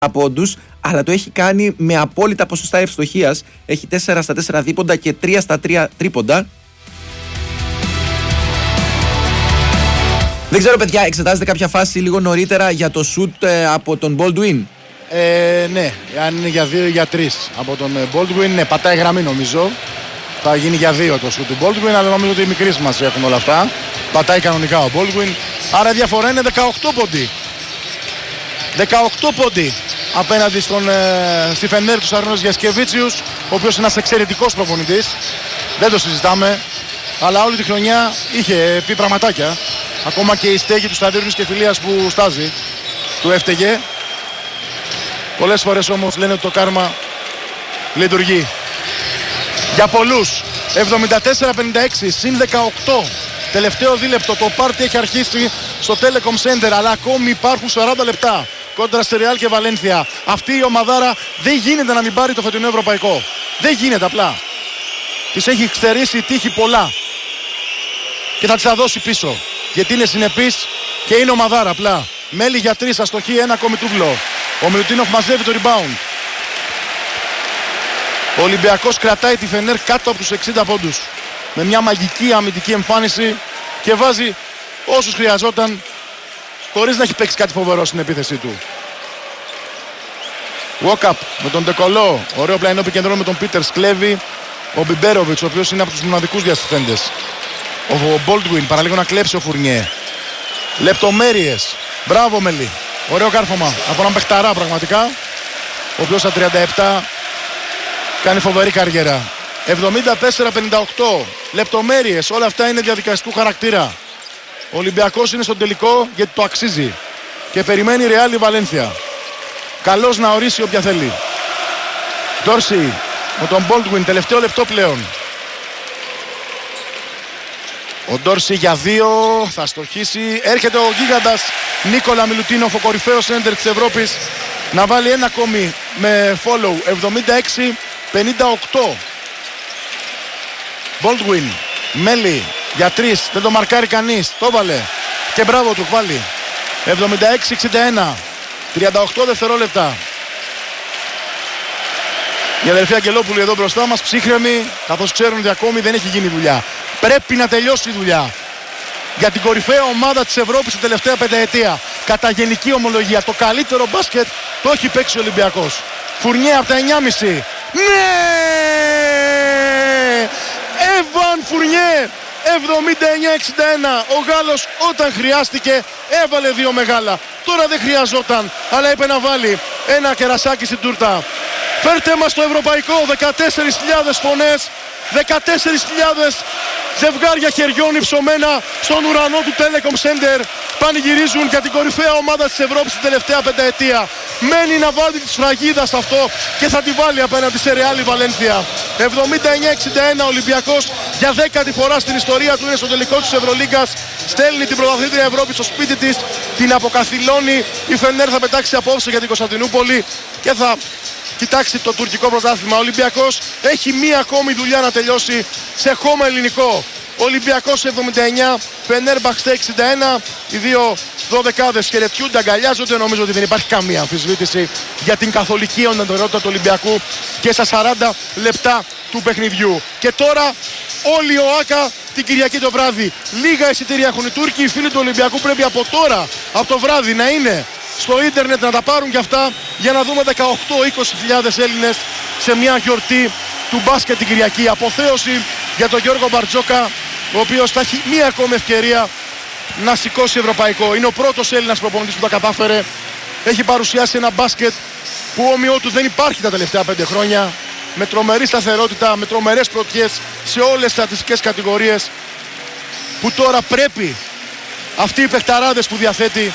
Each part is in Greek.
πόντους, αλλά το έχει κάνει με απόλυτα ποσοστά ευστοχίας. Έχει 4 στα 4 δίποντα και 3 στα 3 τρίποντα. Δεν ξέρω, παιδιά, εξετάζετε κάποια φάση λίγο νωρίτερα για το σουτ από τον Baldwin? Ναι, αν είναι για 2 ή για 3 από τον Baldwin, ναι, πατάει γραμμή νομίζω. Θα γίνει για 2 το σουτ του Baldwin, αλλά νομίζω ότι οι μικροί μας έχουν όλα αυτά. Πατάει κανονικά ο Baldwin, άρα η διαφορά είναι 18 πόντι. 18 πόντι απέναντι στη Φενέρ του Σαρώνος Γιασκεβίτσιους, ο οποίος είναι ένας εξαιρετικός προπονητής. Δεν το συζητάμε, αλλά όλη τη χρονιά είχε πει πραγματάκια. Ακόμα και η στέγη του σταδίου και φιλίας που στάζει του έφταιγε. Πολλές φορές όμως λένε ότι το κάρμα λειτουργεί. Για πολλούς 74-56 συν 18. Τελευταίο δίλεπτο, το πάρτι έχει αρχίσει στο Telecom Center, αλλά ακόμη υπάρχουν 40 λεπτά κόντρα στη Ρεάλ και Βαλένθια. Αυτή η ομαδάρα δεν γίνεται να μην πάρει το φετινό ευρωπαϊκό. Δεν γίνεται απλά. Της έχει ξτερήσει η τύχη πολλά και θα της τα δώσει πίσω, γιατί είναι συνεπής και είναι ομαδάρα απλά. Μέλη για 3, αστοχή, ένα ακόμη τούβλο. Ο Μιλουτίνοφ μαζεύει το rebound. Ο Ολυμπιακός κρατάει τη Φενέρ κάτω από τους 60 πόντους με μια μαγική αμυντική εμφάνιση και βάζει όσους χρειαζόταν χωρίς να έχει παίξει κάτι φοβερό στην επίθεσή του. Walk-up με τον Ντεκολό. Ωραίο πλαϊνό επικεντρώνει με τον Πίτερ. Κλέβει ο Μπιμπέροβιτς, ο οποίος είναι από τους μοναδικούς διασυθέντες. Ο Baldwin παραλίγο να κλέψει ο Φουρνιέ. Λεπτομέρειες. Μπράβο Μελή. Ωραίο κάρφωμα από έναν παιχταρά πραγματικά, ο οποίος στα 37 κάνει φοβερή καριέρα. 74-58. Λεπτομέρειες. Όλα αυτά είναι διαδικαστικού χαρακτήρα. Ο Ολυμπιακός είναι στον τελικό γιατί το αξίζει. Και περιμένει η Ρεάλ η Βαλένθια. Καλώς να ορίσει όποια θέλει. Ντόρσι με τον Baldwin. Τελευταίο λεπτό πλέον. Ο Ντόρσι για 2 θα στοχίσει. Έρχεται ο γίγαντας Νίκολα Μιλουτίνοφ, ο κορυφαίος σέντερ της Ευρώπης, να βάλει ένα ακόμη με follow. 76-58. Baldwin, Μέλι για 3, δεν το μαρκάρει κανείς, το βάλε και μπράβο του, πάλι. 76-61, 38 δευτερόλεπτα. Η αδερφή Αγγελόπουλη εδώ μπροστά μας, ψύχρεμοι, καθώς ξέρουν ότι ακόμη δεν έχει γίνει δουλειά. Πρέπει να τελειώσει η δουλειά για την κορυφαία ομάδα της Ευρώπης την τελευταία πενταετία. Κατά γενική ομολογία, το καλύτερο μπάσκετ το έχει παίξει ο Ολυμπιακός. Φουρνιέ από τα 9,5. Ναι! Εβαν Φουρνιέ! 79-61. Ο Γάλλος όταν χρειάστηκε έβαλε 2 μεγάλα. Τώρα δεν χρειαζόταν, αλλά είπε να βάλει ένα κερασάκι στην τούρτα. Φέρτε μας το ευρωπαϊκό. 14.000 φωνές, 14.000 ζευγάρια χεριών υψωμένα στον ουρανό του Telecom Center πανηγυρίζουν για την κορυφαία ομάδα της Ευρώπης την τελευταία πενταετία. Μένει να βάλει τη σφραγίδα σε αυτό και θα τη βάλει απέναντι σε Ρεάλ η Βαλένθια. 79-61. Ολυμπιακός για 10η φορά στην ιστορία του είναι στο τελικό της Ευρωλίγκας. Στέλνει την πρωταθλήτρια Ευρώπη στο σπίτι της, την αποκαθιλώνει. Η Φενέρ θα πετάξει απόψε για την Κωνσταντινούπολη και θα κοιτάξει το τουρκικό πρωτάθλημα. Ο Ολυμπιακός έχει μία ακόμη δουλειά να τελειώσει σε χώμα ελληνικό. Ολυμπιακός 79, Φενέρμπαχτσε 61. Οι δύο δωδεκάδες χαιρετιούνται, αγκαλιάζονται. Νομίζω ότι δεν υπάρχει καμία αμφισβήτηση για την καθολική ονειροτερότητα του Ολυμπιακού και στα 40 λεπτά του παιχνιδιού. Και τώρα όλη ο ΆΚΑ την Κυριακή το βράδυ. Λίγα εισιτήρια έχουν οι Τούρκοι. Οι φίλοι του Ολυμπιακού πρέπει από τώρα, από το βράδυ, να είναι στο ίντερνετ να τα πάρουν κι αυτά για να δούμε 18-20.000 Έλληνες σε μια γιορτή του μπάσκετ την Κυριακή. Αποθέωση για τον Γιώργο Μπαρτζόκα, ο οποίος θα έχει μία ακόμη ευκαιρία να σηκώσει ευρωπαϊκό. Είναι ο πρώτος Έλληνας προπονητής που τα κατάφερε. Έχει παρουσιάσει ένα μπάσκετ που όμοιό του δεν υπάρχει τα τελευταία 5 χρόνια. Με τρομερή σταθερότητα, με τρομερές πρωτιές σε όλες τις στατιστικές κατηγορίες, που τώρα πρέπει αυτοί οι παιχταράδες που διαθέτει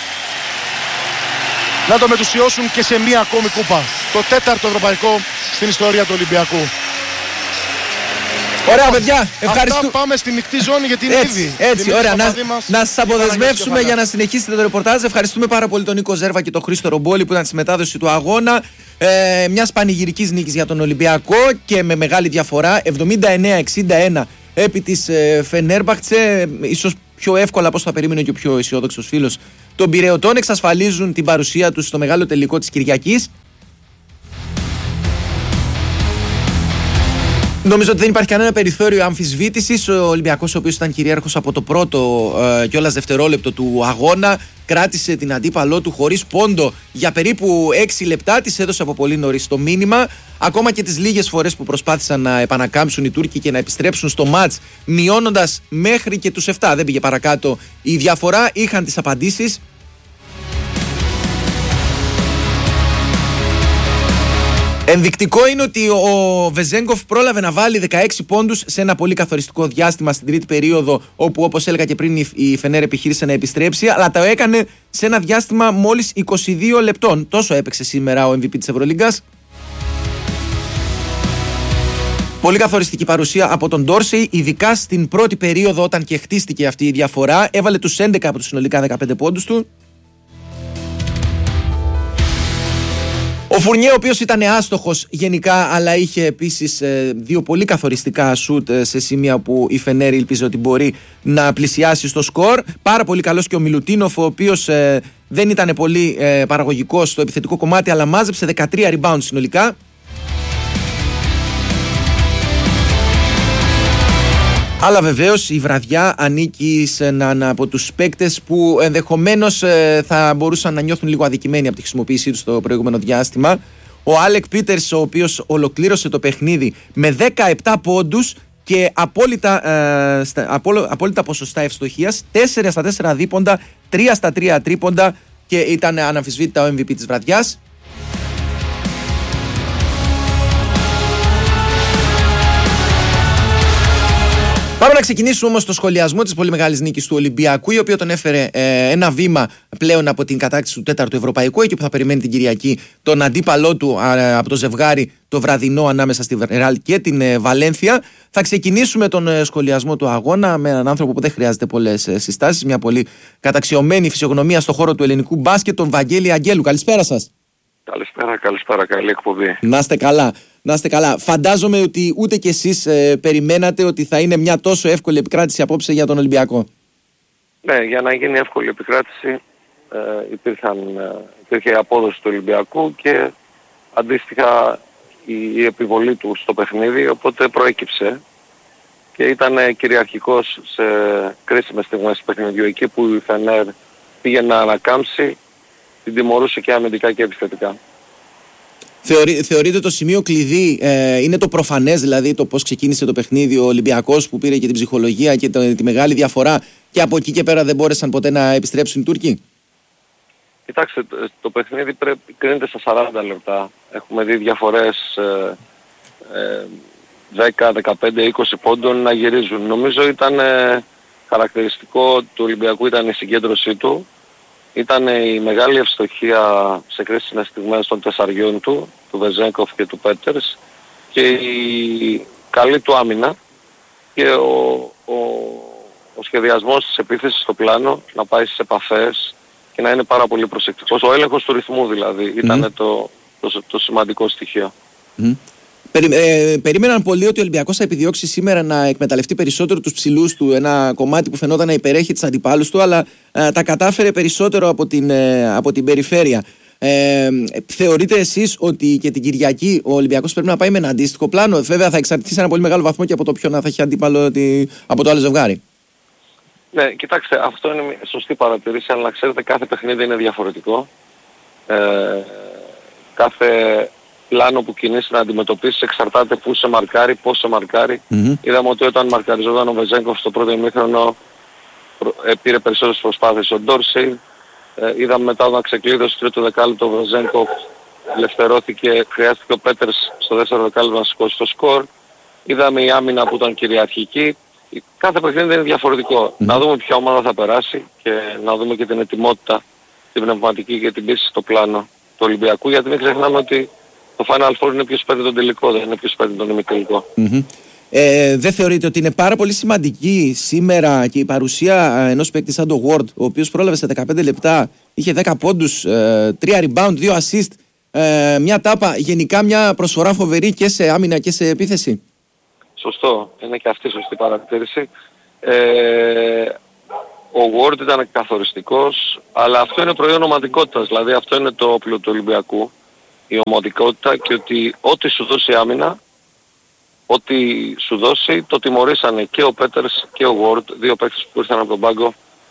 να το μετουσιώσουν και σε μία ακόμη κούπα. Το 4ο ευρωπαϊκό στην ιστορία του Ολυμπιακού. Ωραία, παιδιά. Αυτά, πάμε στη μεικτή ζώνη γιατί είναι ήδη. Έτσι, ωραία. Να σας αποδεσμεύσουμε για να συνεχίσετε το ρεπορτάζ. Ευχαριστούμε πάρα πολύ τον Νίκο Ζέρβα και τον Χρήστο Ρομπόλη που ήταν στη μετάδοση του αγώνα. Μιας πανηγυρικής νίκης για τον Ολυμπιακό και με μεγάλη διαφορά. 79-61 επί της Φενέρμπαχτσε. Ίσως πιο εύκολα, όπως θα περίμενε και ο πιο αισιόδοξος φίλος των Πειραιωτών, εξασφαλίζουν την παρουσία τους στο μεγάλο τελικό της Κυριακής. Νομίζω ότι δεν υπάρχει κανένα περιθώριο αμφισβήτησης. Ο Ολυμπιακός, ο οποίος ήταν κυρίαρχος από το πρώτο κιόλας δευτερόλεπτο του αγώνα, κράτησε την αντίπαλό του χωρίς πόντο για περίπου 6 λεπτά. Της έδωσε από πολύ νωρίς το μήνυμα. Ακόμα και τις λίγες φορές που προσπάθησαν να επανακάμψουν οι Τούρκοι και να επιστρέψουν στο μάτς, μειώνοντας μέχρι και τους 7, δεν πήγε παρακάτω η διαφορά, είχαν τις απαντήσεις. Ενδεικτικό είναι ότι ο Βεζέγκοφ πρόλαβε να βάλει 16 πόντους σε ένα πολύ καθοριστικό διάστημα στην τρίτη περίοδο, όπου, όπως έλεγα και πριν, η Φενέρ επιχείρησε να επιστρέψει, αλλά το έκανε σε ένα διάστημα μόλις 22 λεπτών. Τόσο έπαιξε σήμερα ο MVP της Ευρωλίγκας. Πολύ καθοριστική παρουσία από τον Ντόρσεϊ, ειδικά στην πρώτη περίοδο, όταν και χτίστηκε αυτή η διαφορά. Έβαλε τους 11 από τους συνολικά 15 πόντους του. Ο Φουρνιέ, ο οποίος ήταν άστοχος γενικά, αλλά είχε επίσης δύο πολύ καθοριστικά σουτ σε σημεία που η Φενέρ ήλπιζε ότι μπορεί να πλησιάσει στο σκορ. Πάρα πολύ καλός και ο Μιλουτίνοφ, ο οποίος δεν ήταν πολύ παραγωγικός στο επιθετικό κομμάτι, αλλά μάζεψε 13 rebound συνολικά. Αλλά βεβαίως η βραδιά ανήκει σε έναν από τους παίκτες που ενδεχομένως θα μπορούσαν να νιώθουν λίγο αδικημένοι από τη χρησιμοποίησή του στο προηγούμενο διάστημα. Ο Άλεκ Πίτερς, ο οποίος ολοκλήρωσε το παιχνίδι με 17 πόντους και απόλυτα ποσοστά ευστοχίας, 4 στα 4 δίποντα, 3 στα 3 τρίποντα και ήταν αναμφισβήτητα ο MVP της βραδιάς. Πάμε να ξεκινήσουμε όμως το σχολιασμό της πολύ μεγάλης νίκης του Ολυμπιακού, η οποία τον έφερε ένα βήμα πλέον από την κατάκτηση του 4ου Ευρωπαϊκού, εκεί που θα περιμένει την Κυριακή τον αντίπαλό του από το ζευγάρι το βραδινό ανάμεσα στη Ρεάλ και την Βαλένθια. Θα ξεκινήσουμε τον σχολιασμό του αγώνα με έναν άνθρωπο που δεν χρειάζεται πολλές συστάσεις, μια πολύ καταξιωμένη φυσιογνωμία στο χώρο του ελληνικού μπάσκετ, τον Βαγγέλη Αγγέλου. Καλησπέρα σας. Καλησπέρα, καλή εκπομπή. Να είστε καλά. Φαντάζομαι ότι ούτε κι εσείς περιμένατε ότι θα είναι μια τόσο εύκολη επικράτηση απόψε για τον Ολυμπιακό. Ναι, για να γίνει εύκολη επικράτηση υπήρχε η απόδοση του Ολυμπιακού και αντίστοιχα η επιβολή του στο παιχνίδι, οπότε προέκυψε και ήταν κυριαρχικός σε κρίσιμες στιγμές του παιχνιδιού, εκεί που η Φενέρ πήγε να ανακάμψει, την τιμωρούσε και αμυντικά και επιθετικά. Θεωρείτε το σημείο κλειδί είναι το προφανές, δηλαδή το πώς ξεκίνησε το παιχνίδι, ο Ολυμπιακός που πήρε και την ψυχολογία και τη μεγάλη διαφορά και από εκεί και πέρα δεν μπόρεσαν ποτέ να επιστρέψουν οι Τούρκοι? Κοιτάξτε, το παιχνίδι κρίνεται στα 40 λεπτά. Έχουμε δει διαφορές 10, 15, 20 πόντων να γυρίζουν. Νομίζω ήταν χαρακτηριστικό του Ολυμπιακού ήταν η συγκέντρωσή του. Ήταν η μεγάλη ευστοχία σε κρίσιμες στιγμές των τεσσαριών του Βεζέγκοφ και του Πέτερς, και η καλή του άμυνα και ο σχεδιασμός της επίθεσης στο πλάνο, να πάει στις επαφές και να είναι πάρα πολύ προσεκτικός. Ο έλεγχος του ρυθμού δηλαδή ήταν το σημαντικό στοιχείο. Περίμεναν πολλοί ότι ο Ολυμπιακός θα επιδιώξει σήμερα να εκμεταλλευτεί περισσότερο τους ψηλούς του, ένα κομμάτι που φαινόταν να υπερέχει τις αντιπάλους του, αλλά τα κατάφερε περισσότερο από την περιφέρεια. Θεωρείτε εσείς ότι και την Κυριακή ο Ολυμπιακός πρέπει να πάει με ένα αντίστοιχο πλάνο? Βέβαια θα εξαρτηθεί σε ένα πολύ μεγάλο βαθμό και από το ποιον θα έχει αντίπαλο από το άλλο ζευγάρι. Ναι, κοιτάξτε, αυτό είναι μια σωστή παρατηρήση, αλλά ξέρετε κάθε παιχνίδι είναι διαφορετικό. Κάθε πλάνο που κινείσαι να αντιμετωπίσεις εξαρτάται πού σε μαρκάρει, πώς σε μαρκάρει. Είδαμε ότι όταν μαρκαριζόταν ο Βεζέγκοφ στο πρώτο ημίχρονο πήρε περισσότερες προσπάθειες ο Ντόρσεϊ. Είδαμε μετά όταν ξεκλείδωσε στο τρίτο δεκάλεπτο ο Βεζέγκοφ ελευθερώθηκε, χρειάστηκε ο Πέτερς στο δεύτερο δεκάλεπτο να σηκώσει το σκορ. Είδαμε η άμυνα που ήταν κυριαρχική. Κάθε παιχνίδι είναι διαφορετικό. Να δούμε ποια ομάδα θα περάσει και να δούμε και την ετοιμότητα, την πνευματική και την πίστη στο πλάνο του Ολυμπιακού, γιατί μην ξεχνάμε ότι το Final Four είναι ποιος παίρνει τον τελικό, δεν είναι ποιος παίρνει τον ημιτελικό. Δεν θεωρείτε ότι είναι πάρα πολύ σημαντική σήμερα και η παρουσία ενός παίκτη σαν το Ward, ο οποίος πρόλαβε σε 15 λεπτά, είχε 10 πόντους, 3 rebound, 2 assist, μια τάπα, γενικά μια προσφορά φοβερή και σε άμυνα και σε επίθεση? Σωστό, είναι και αυτή σωστή παρατήρηση. Ο Ward ήταν καθοριστικός, αλλά αυτό είναι προϊόν ομαδικότητας, δηλαδή αυτό είναι το όπλο του Ολυμπιακού, η ομαδικότητα, και ότι ό,τι σου δώσει άμυνα, ό,τι σου δώσει, το τιμωρήσανε και ο Πέτερς και ο Ward, δύο παίκτες που ήρθαν από τον πάγκο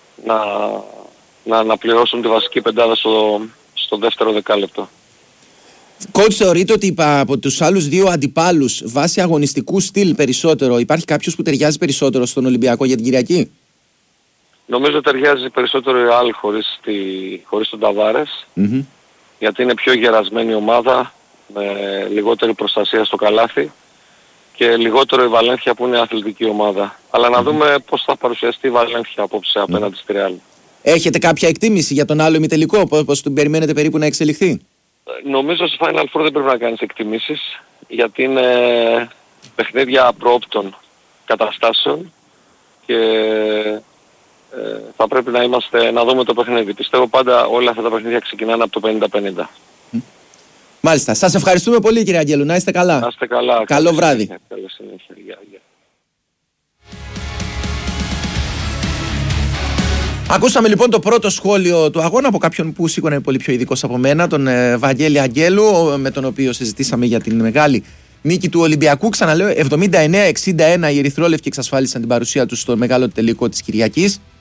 να αναπληρώσουν τη βασική πεντάδα στο δεύτερο δεκάλεπτο. Κότς, θεωρείτε ότι από τους άλλους δύο αντιπάλους βάσει αγωνιστικού στυλ περισσότερο υπάρχει κάποιος που ταιριάζει περισσότερο στον Ολυμπιακό για την Κυριακή? Νομίζω ταιριάζει περισσότερο η Ρεάλ χωρίς τον Ταβάρες, γιατί είναι πιο γερασμένη ομάδα, με λιγότερη προστασία στο καλάθι και λιγότερο η Βαλένθια που είναι αθλητική ομάδα. Αλλά να δούμε πώς θα παρουσιαστεί η Βαλένθια απόψε απέναντι στη Ρεάλ. Έχετε κάποια εκτίμηση για τον άλλο ημιτελικό, πώς τον περιμένετε περίπου να εξελιχθεί? Νομίζω στο Final Four δεν πρέπει να κάνεις εκτιμήσεις, γιατί είναι παιχνίδια προόπτων καταστάσεων και θα πρέπει να δούμε το παιχνίδι. Πιστεύω πάντα όλα αυτά τα παιχνίδια ξεκινάνε από το 50-50. Μάλιστα. Σας ευχαριστούμε πολύ, κύριε Αγγέλου. Να είστε καλά. Να είστε καλά. Καλό βράδυ. Καλή συνέχεια. Ακούσαμε λοιπόν το πρώτο σχόλιο του αγώνα από κάποιον που σίγουρα είναι πολύ πιο ειδικός από μένα, τον Βαγγέλη Αγγέλου, με τον οποίο συζητήσαμε για την μεγάλη νίκη του Ολυμπιακού. Ξαναλέω, 79-61 οι ερυθρόλευκοι εξασφάλισαν την παρουσία τους στο μεγάλο τελικό της Κυριακής.